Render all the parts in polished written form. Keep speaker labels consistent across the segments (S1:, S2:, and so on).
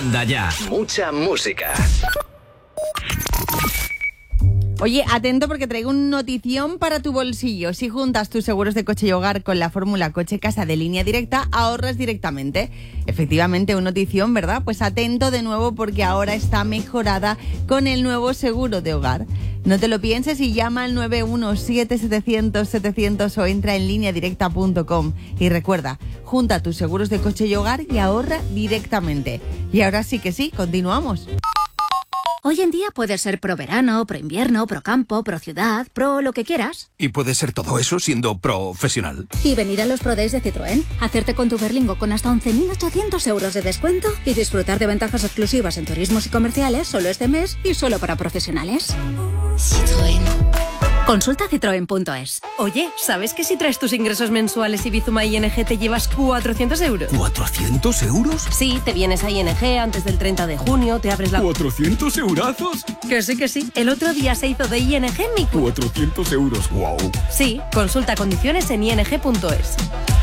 S1: Anda ya. Mucha música.
S2: Oye, atento porque traigo una notición para tu bolsillo. Si juntas tus seguros de coche y hogar con la fórmula coche-casa de Línea Directa, ahorras directamente. Efectivamente, una notición, ¿verdad? Pues atento de nuevo porque ahora está mejorada con el nuevo seguro de hogar. No te lo pienses y llama al 917-700-700 o entra en lineadirecta.com. Y recuerda, junta tus seguros de coche y hogar y ahorra directamente. Y ahora sí que sí, continuamos.
S3: Hoy en día puedes ser pro verano, pro invierno, pro campo, pro ciudad, pro lo que quieras.
S4: Y puedes ser todo eso siendo profesional.
S3: Y venir a los Pro Days de Citroën, hacerte con tu Berlingo con hasta 11.800 euros de descuento y disfrutar de ventajas exclusivas en turismos y comerciales solo este mes y solo para profesionales. Citroën. Consulta citroen.es.
S5: Oye, ¿sabes que si traes tus ingresos mensuales y Bizuma ING te llevas 400 euros?
S4: ¿400 euros?
S5: Sí, te vienes a ING antes del 30 de junio, te abres la...
S4: ¿400 eurazos?
S5: Que sí, que sí. El otro día se hizo de ING mi...
S4: 400 euros, wow.
S5: Sí, consulta condiciones en ing.es.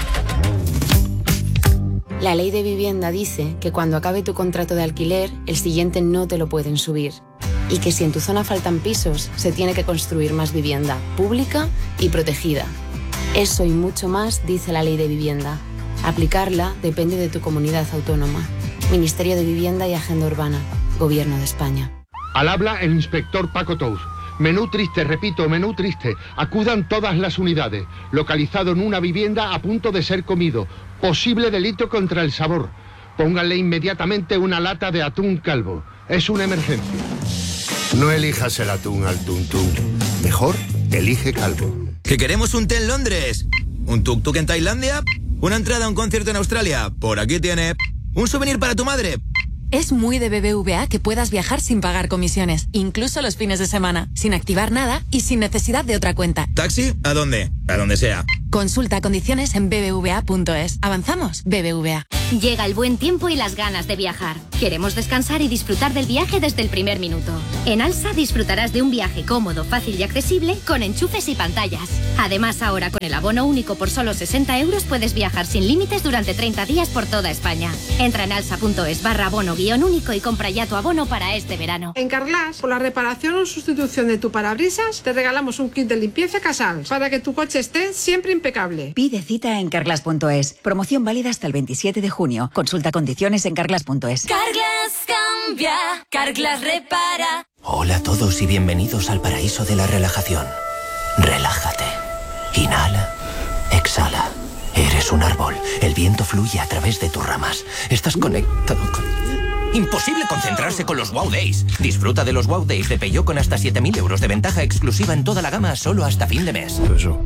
S6: La ley de vivienda dice que cuando acabe tu contrato de alquiler, el siguiente no te lo pueden subir. Y que si en tu zona faltan pisos, se tiene que construir más vivienda, pública y protegida. Eso y mucho más dice la ley de vivienda. Aplicarla depende de tu comunidad autónoma. Ministerio de Vivienda y Agenda Urbana. Gobierno de España.
S7: Al habla el inspector Paco Tous. Menú triste, repito, menú triste. Acudan todas las unidades. Localizado en una vivienda a punto de ser comido. Posible delito contra el sabor. Pónganle inmediatamente una lata de atún calvo. Es una emergencia.
S8: No elijas el atún al tuntún. Mejor, elige calvo.
S9: ¿Que queremos un té en Londres? ¿Un tuk-tuk en Tailandia? ¿Una entrada a un concierto en Australia? Por aquí tiene. ¿Un souvenir para tu madre?
S10: Es muy de BBVA que puedas viajar sin pagar comisiones, incluso los fines de semana, sin activar nada y sin necesidad de otra cuenta.
S9: ¿Taxi? ¿A dónde? A donde sea.
S10: Consulta condiciones en bbva.es. ¿Avanzamos? BBVA.
S3: Llega el buen tiempo y las ganas de viajar. Queremos descansar y disfrutar del viaje desde el primer minuto. En Alsa disfrutarás de un viaje cómodo, fácil y accesible con enchufes y pantallas. Además, ahora con el abono único por solo 60 euros puedes viajar sin límites durante 30 días por toda España. Entra en alsa.es/abono-único y compra ya tu abono para este verano.
S11: En Carglass, por la reparación o sustitución de tu parabrisas, te regalamos un kit de limpieza Casal para que tu coche esté siempre impecable.
S12: Pide cita en carglass.es. Promoción válida hasta el 27 de junio. Consulta condiciones en carglass.es.
S13: Carglass cambia, Carglass repara.
S14: Hola a todos y bienvenidos al paraíso de la relajación. Relájate. Inhala. Exhala. Eres un árbol. El viento fluye a través de tus ramas. Estás conectado con... Imposible concentrarse con los Wow Days. Disfruta de los Wow Days de Peugeot con hasta 7.000 euros de ventaja exclusiva en toda la gama solo hasta fin de mes.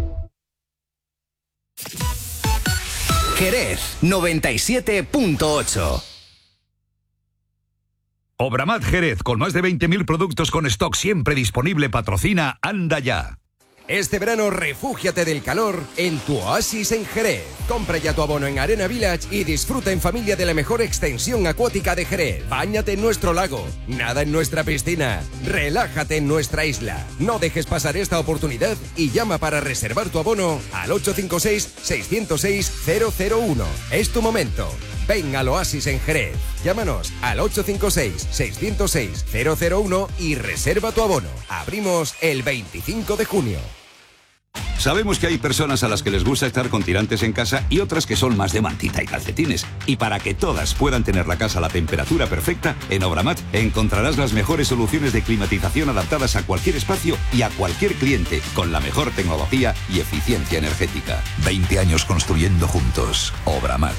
S1: Jerez 97.8.
S15: Obramat Jerez, con más de 20.000 productos con stock siempre disponible, patrocina Anda Ya.
S16: Este verano refúgiate del calor en tu oasis en Jerez. Compra ya tu abono en Arena Village y disfruta en familia de la mejor extensión acuática de Jerez. Báñate en nuestro lago, nada en nuestra piscina, relájate en nuestra isla. No dejes pasar esta oportunidad y llama para reservar tu abono al 856-606-001. Es tu momento. Ven al oasis en Jerez. Llámanos al 856-606-001 y reserva tu abono. Abrimos el 25 de junio.
S15: Sabemos que hay personas a las que les gusta estar con tirantes en casa y otras que son más de mantita y calcetines. Y para que todas puedan tener la casa a la temperatura perfecta, en Obramat encontrarás las mejores soluciones de climatización adaptadas a cualquier espacio y a cualquier cliente, con la mejor tecnología y eficiencia energética. 20 años construyendo juntos. Obramat.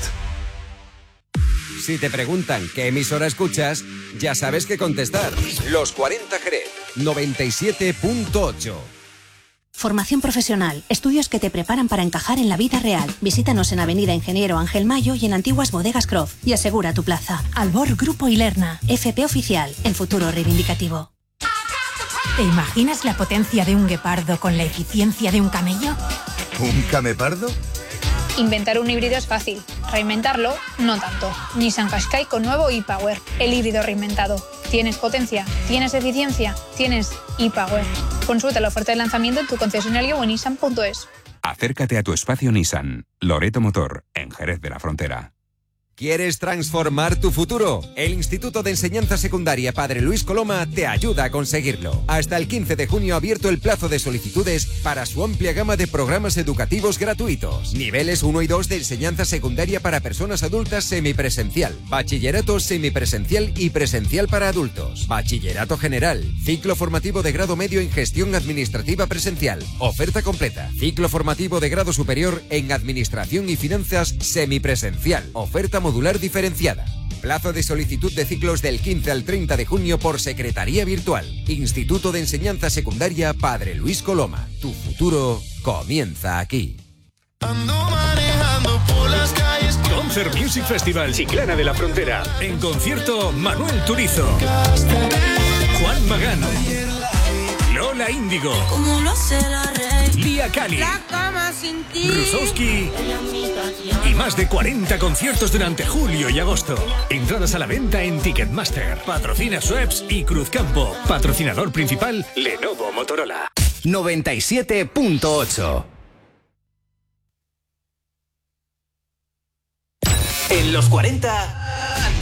S16: Si te preguntan qué emisora escuchas, ya sabes qué contestar. Los 40 Jerez, 97.8.
S3: Formación profesional, estudios que te preparan para encajar en la vida real. Visítanos en Avenida Ingeniero Ángel Mayo y en Antiguas Bodegas Croft y asegura tu plaza. Albor Grupo Ilerna, FP Oficial, el futuro reivindicativo.
S17: ¿Te imaginas la potencia de un guepardo con la eficiencia de un camello?
S8: ¿Un camepardo?
S18: Inventar un híbrido es fácil, reinventarlo no tanto. Nissan Qashqai con nuevo e-Power, el híbrido reinventado. ¿Tienes potencia? ¿Tienes eficiencia? ¿Tienes e-Power? Consulta la oferta de lanzamiento en tu concesionario o en nissan.es.
S19: Acércate a tu espacio Nissan. Loreto Motor, en Jerez de la Frontera.
S16: ¿Quieres transformar tu futuro? El Instituto de Enseñanza Secundaria Padre Luis Coloma te ayuda a conseguirlo. Hasta el 15 de junio ha abierto el plazo de solicitudes para su amplia gama de programas educativos gratuitos. Niveles 1 y 2 de enseñanza secundaria para personas adultas semipresencial. Bachillerato semipresencial y presencial para adultos. Bachillerato general. Ciclo formativo de grado medio en gestión administrativa presencial. Oferta completa. Ciclo formativo de grado superior en administración y finanzas semipresencial. Oferta modular diferenciada. Plazo de solicitud de ciclos del 15 al 30 de junio por secretaría virtual. Instituto de Enseñanza Secundaria Padre Luis Coloma. Tu futuro comienza aquí.
S19: Concert Music Festival Chiclana de la Frontera. En concierto Manuel Turizo, Juan Magán, Lola Índigo, Lía Cali, Rusowski y más de 40 conciertos durante julio y agosto. Entradas a la venta en Ticketmaster. Patrocina Schweppes y Cruzcampo. Patrocinador principal Lenovo Motorola.
S1: 97.8.
S14: En los 40